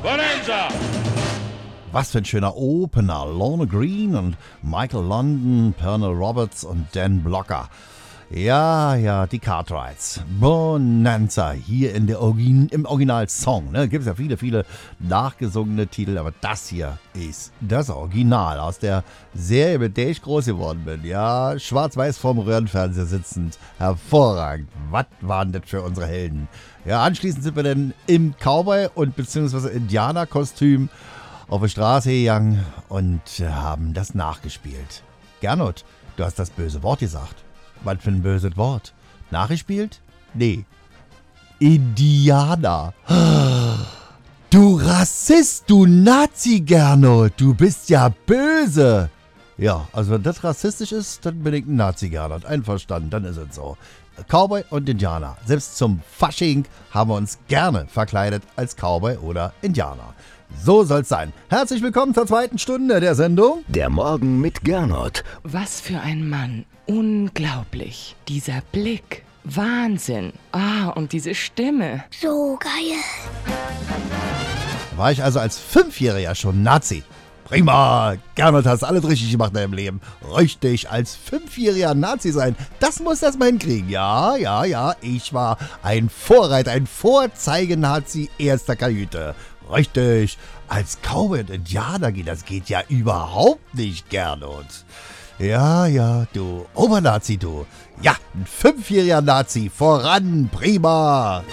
Bonanza! Was für ein schöner Opener. Lorna Green und Michael London, Pernell Roberts und Dan Blocker. Ja, die Cartwrights. Bonanza, hier im Original-Song. Ne? Gibt es ja viele nachgesungene Titel, aber das hier ist das Original aus der Serie, mit der ich groß geworden bin. Ja, schwarz-weiß vorm Röhrenfernseher sitzend. Hervorragend. Was waren das für unsere Helden? Ja, anschließend sind wir dann im Cowboy- und beziehungsweise Indianerkostüm auf der Straße gegangen und haben das nachgespielt. Gernot, du hast das böse Wort gesagt. Was für ein böses Wort? Nachgespielt? Nee. Indianer. Du Rassist, du Nazi, Gernot. Du bist ja böse. Ja, also wenn das rassistisch ist, dann bin ich ein Nazi, Gernot. Einverstanden, dann ist es so. Cowboy und Indianer. Selbst zum Fasching haben wir uns gerne verkleidet als Cowboy oder Indianer. So soll's sein. Herzlich willkommen zur zweiten Stunde der Sendung. Der Morgen mit Gernot. Was für ein Mann. Unglaublich. Dieser Blick. Wahnsinn. Und diese Stimme. So geil. War ich also als 5-Jähriger schon Nazi? Prima, Gernot, hast alles richtig gemacht in deinem Leben. Richtig, als 5-jähriger Nazi sein, das muss das mal hinkriegen. Ja, ich war ein Vorreiter, ein Vorzeigenazi erster Kajüte. Richtig, als Cowboy und Indianer geht, das geht ja überhaupt nicht, Gernot. Ja, du Obernazi, du. Ja, ein 5-jähriger Nazi, voran, prima.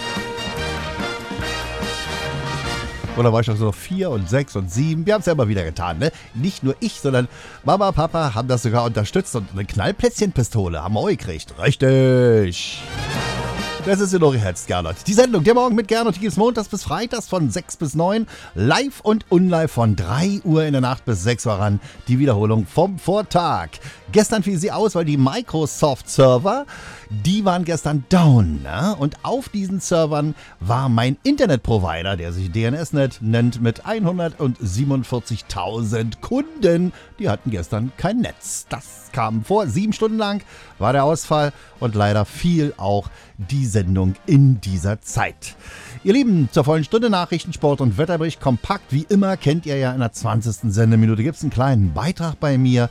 Oder war ich auch so noch 4 und 6 und 7? Wir haben es ja immer wieder getan, ne? Nicht nur ich, sondern Mama, Papa haben das sogar unterstützt und eine Knallplätzchenpistole haben wir auch gekriegt. Richtig. Das ist in eure Herz, Gernot. Die Sendung, der Morgen mit Gernot, die gibt es montags bis freitags von 6 bis 9, live und unlive von 3 Uhr in der Nacht bis 6 Uhr ran. Die Wiederholung vom Vortag. Gestern fiel sie aus, weil die Microsoft-Server, die waren gestern down. Ne? Und auf diesen Servern war mein Internetprovider, der sich DNSNet nennt, mit 147.000 Kunden. Die hatten gestern kein Netz. Das kam vor. 7 Stunden lang war der Ausfall und leider fiel auch die Sendung in dieser Zeit. Ihr Lieben, zur vollen Stunde Nachrichten, Sport und Wetterbericht kompakt. Wie immer kennt ihr ja in der 20. Sendeminute gibt es einen kleinen Beitrag bei mir.